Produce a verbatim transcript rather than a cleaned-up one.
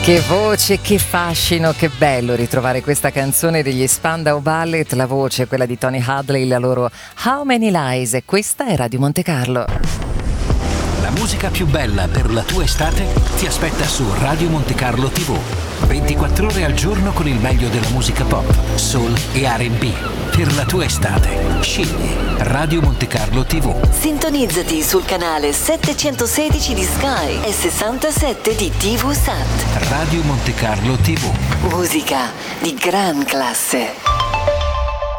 Che voce, che fascino, che bello ritrovare questa canzone degli Spandau Ballet, la voce quella di Tony Hadley, la loro How Many Lies, e questa è Radio Monte Carlo. La musica più bella per la tua estate ti aspetta su Radio Monte Carlo tivù. ventiquattro ore al giorno con il meglio della musica pop, soul e erre and bi. Per la tua estate, scegli Radio Monte Carlo tivù. Sintonizzati sul canale settecentosedici di Sky e sessantasette di tivù Sat. Radio Monte Carlo tivù. Musica di gran classe.